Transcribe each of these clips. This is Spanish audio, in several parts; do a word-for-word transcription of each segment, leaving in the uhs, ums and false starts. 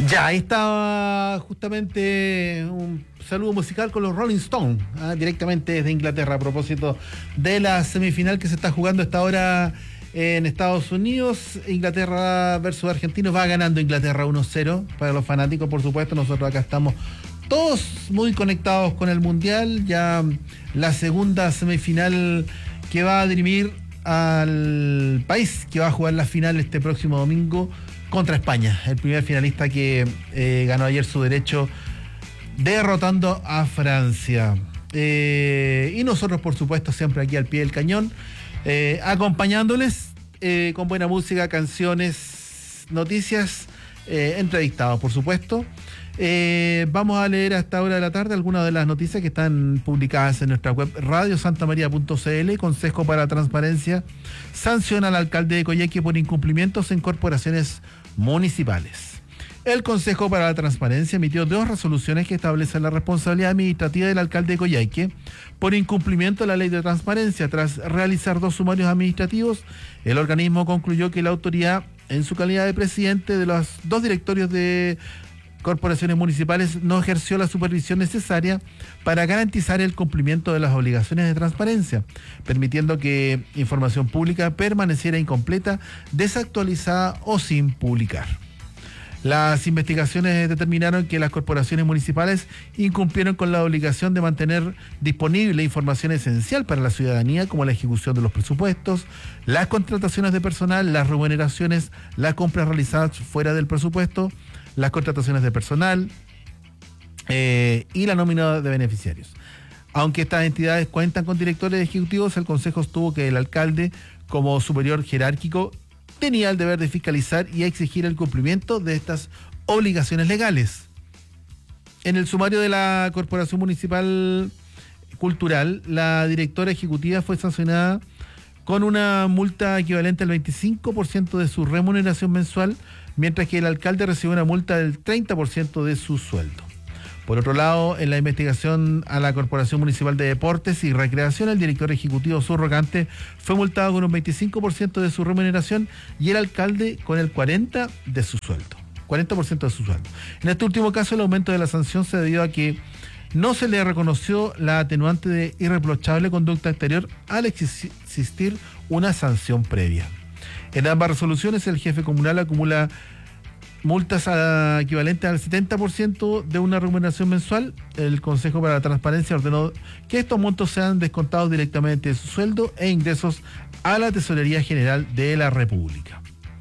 Ya, ahí estaba justamente un saludo musical con los Rolling Stones, ¿eh? Directamente desde Inglaterra, a propósito de la semifinal que se está jugando a esta hora en Estados Unidos. Inglaterra versus Argentina, va ganando Inglaterra uno cero para los fanáticos, por supuesto. Nosotros acá estamos todos muy conectados con el Mundial, ya la segunda semifinal que va a dirimir al país que va a jugar la final este próximo domingo contra España, el primer finalista que eh, ganó ayer su derecho derrotando a Francia. Eh, y nosotros, por supuesto, siempre aquí al pie del cañón, eh, acompañándoles eh, con buena música, canciones, noticias, eh, entrevistados, por supuesto. Eh, vamos a leer a esta hora de la tarde algunas de las noticias que están publicadas en nuestra web radio santamaria punto c l. Consejo para la Transparencia sanciona al alcalde de Coyhaique por incumplimientos en corporaciones municipales. El Consejo para la Transparencia emitió dos resoluciones que establecen la responsabilidad administrativa del alcalde de Coyhaique por incumplimiento de la ley de transparencia. Tras realizar dos sumarios administrativos, el organismo concluyó que la autoridad, en su calidad de presidente de los dos directorios de corporaciones municipales, no ejerció la supervisión necesaria para garantizar el cumplimiento de las obligaciones de transparencia, permitiendo que información pública permaneciera incompleta, desactualizada o sin publicar. Las investigaciones determinaron que las corporaciones municipales incumplieron con la obligación de mantener disponible información esencial para la ciudadanía, como la ejecución de los presupuestos, las contrataciones de personal, las remuneraciones, las compras realizadas fuera del presupuesto, las contrataciones de personal eh, y la nómina de beneficiarios. Aunque estas entidades cuentan con directores ejecutivos, el Consejo sostuvo que el alcalde, como superior jerárquico, tenía el deber de fiscalizar y exigir el cumplimiento de estas obligaciones legales. En el sumario de la Corporación Municipal Cultural, la directora ejecutiva fue sancionada con una multa equivalente al veinticinco por ciento de su remuneración mensual, mientras que el alcalde recibió una multa del treinta por ciento de su sueldo. Por otro lado, en la investigación a la Corporación Municipal de Deportes y Recreación, el director ejecutivo subrogante fue multado con un veinticinco por ciento de su remuneración y el alcalde con el cuarenta por ciento de su sueldo. cuarenta por ciento de su sueldo. En este último caso, el aumento de la sanción se debió a que no se le reconoció la atenuante de irreprochable conducta exterior al existir una sanción previa. En ambas resoluciones, el jefe comunal acumula multas a, equivalentes al setenta por ciento de una remuneración mensual. El Consejo para la Transparencia ordenó que estos montos sean descontados directamente de su sueldo e ingresos a la Tesorería General de la República.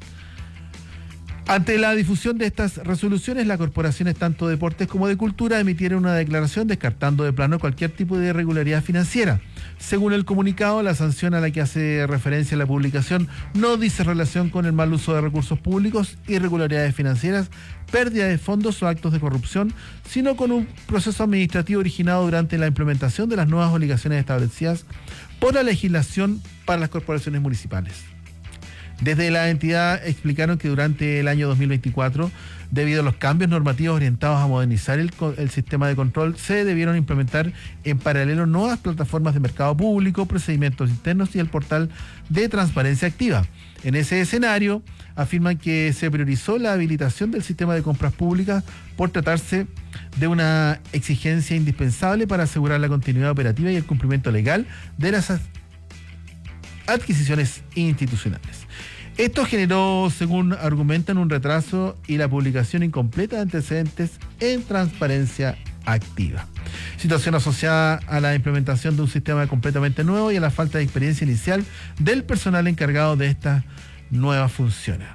Ante la difusión de estas resoluciones, las corporaciones tanto de deportes como de cultura emitieron una declaración descartando de plano cualquier tipo de irregularidad financiera. Según el comunicado, la sanción a la que hace referencia la publicación no dice relación con el mal uso de recursos públicos, irregularidades financieras, pérdida de fondos o actos de corrupción, sino con un proceso administrativo originado durante la implementación de las nuevas obligaciones establecidas por la legislación para las corporaciones municipales. Desde la entidad explicaron que durante el año dos mil veinticuatro, debido a los cambios normativos orientados a modernizar el, el sistema de control, se debieron implementar en paralelo nuevas plataformas de mercado público, procedimientos internos y el portal de transparencia activa. En ese escenario, afirman que se priorizó la habilitación del sistema de compras públicas por tratarse de una exigencia indispensable para asegurar la continuidad operativa y el cumplimiento legal de las adquisiciones institucionales. Esto generó, según argumentan, un retraso y la publicación incompleta de antecedentes en transparencia activa. Situación asociada a la implementación de un sistema completamente nuevo y a la falta de experiencia inicial del personal encargado de estas nuevas funciones.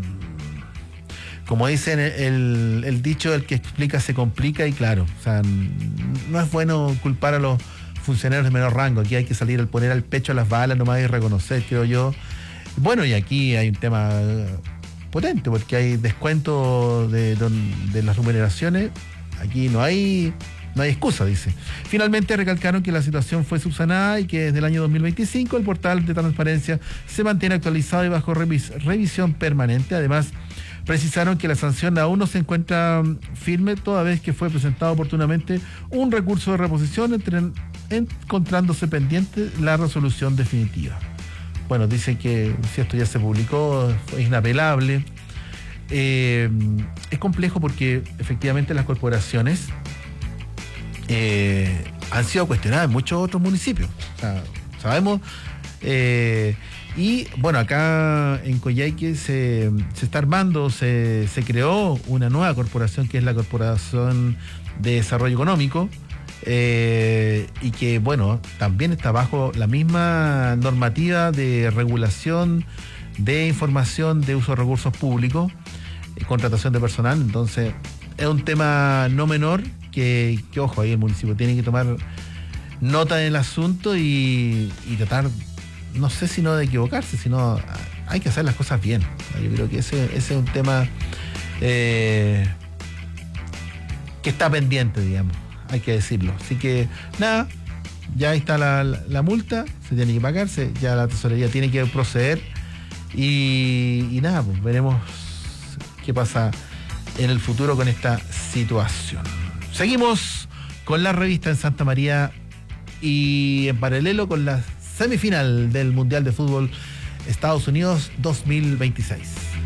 Como dicen, el, el dicho, el que explica se complica, y claro, o sea, no es bueno culpar a los funcionarios de menor rango. Aquí hay que salir al poner al pecho las balas nomás y reconocer, creo yo. Bueno, y aquí hay un tema potente, porque hay descuento de, de, de las remuneraciones. Aquí no hay no hay excusa, dice. Finalmente recalcaron que la situación fue subsanada y que desde el año dos mil veinticinco el portal de transparencia se mantiene actualizado y bajo revis, revisión permanente. Además, precisaron que la sanción aún no se encuentra firme, toda vez que fue presentado oportunamente un recurso de reposición, entre, encontrándose pendiente la resolución definitiva. Bueno, dicen que si esto ya se publicó, es inapelable. eh, es complejo porque efectivamente las corporaciones eh, han sido cuestionadas en muchos otros municipios. O sea, sabemos... Eh, y bueno, acá en Coyhaique se, se está armando, se, se creó una nueva corporación que es la Corporación de Desarrollo Económico, eh, y que bueno, también está bajo la misma normativa de regulación de información de uso de recursos públicos, eh, contratación de personal. Entonces es un tema no menor que, que ojo, ahí el municipio tiene que tomar nota del asunto y, y tratar, no sé si no de equivocarse, sino hay que hacer las cosas bien. Yo creo que ese, ese es un tema eh, que está pendiente, digamos, hay que decirlo. Así que nada, ya está la, la, la multa, se tiene que pagarse, ya la tesorería tiene que proceder y, y nada, pues veremos qué pasa en el futuro con esta situación. Seguimos con la revista en Santa María y en paralelo con la semifinal del Mundial de Fútbol Estados Unidos dos mil veintiséis.